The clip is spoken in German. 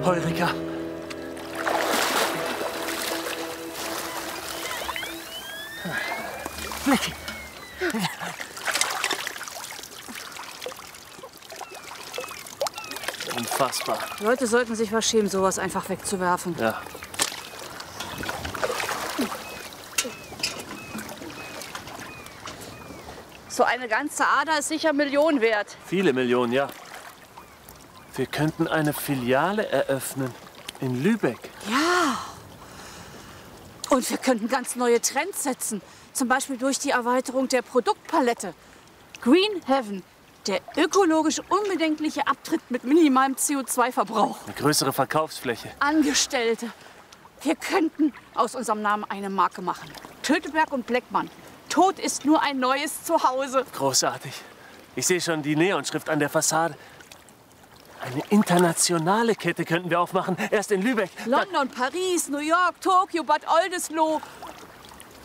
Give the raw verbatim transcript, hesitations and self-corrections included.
Heureka! Flecky! Unfassbar. Leute sollten sich was schämen, sowas einfach wegzuwerfen. Ja. So eine ganze Ader ist sicher Millionen wert. Viele Millionen, ja. Wir könnten eine Filiale eröffnen in Lübeck. Ja. Und wir könnten ganz neue Trends setzen. Zum Beispiel durch die Erweiterung der Produktpalette. Green Heaven, der ökologisch unbedenkliche Abtritt mit minimalem C O zwei Verbrauch. Eine größere Verkaufsfläche. Angestellte. Wir könnten aus unserem Namen eine Marke machen. Töteberg und Bleckmann. Tod ist nur ein neues Zuhause. Großartig. Ich sehe schon die Neonschrift an der Fassade. Eine internationale Kette könnten wir aufmachen. Erst in Lübeck. London, Paris, New York, Tokio, Bad Oldesloe.